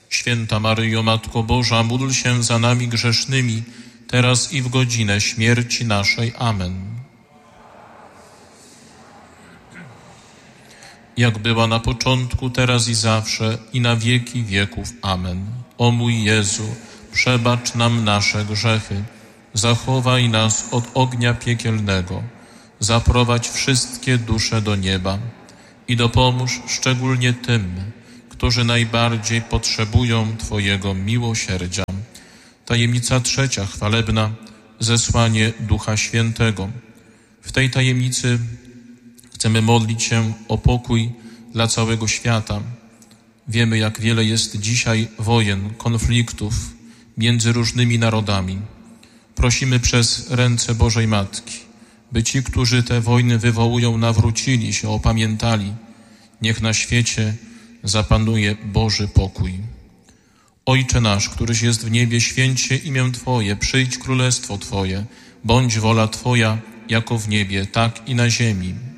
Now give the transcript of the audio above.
Święta Maryjo, Matko Boża, módl się za nami grzesznymi, teraz i w godzinę śmierci naszej. Amen. Jak była na początku, teraz i zawsze, i na wieki wieków. Amen. O mój Jezu, przebacz nam nasze grzechy, zachowaj nas od ognia piekielnego, zaprowadź wszystkie dusze do nieba i dopomóż szczególnie tym, którzy najbardziej potrzebują Twojego miłosierdzia. Tajemnica trzecia, chwalebna, zesłanie Ducha Świętego. W tej tajemnicy chcemy modlić się o pokój dla całego świata. Wiemy, jak wiele jest dzisiaj wojen, konfliktów między różnymi narodami. Prosimy przez ręce Bożej Matki, by ci, którzy te wojny wywołują, nawrócili się, opamiętali. Niech na świecie zapanuje Boży pokój. Ojcze nasz, któryś jest w niebie, święć się imię Twoje, przyjdź królestwo Twoje, bądź wola Twoja, jako w niebie, tak i na ziemi.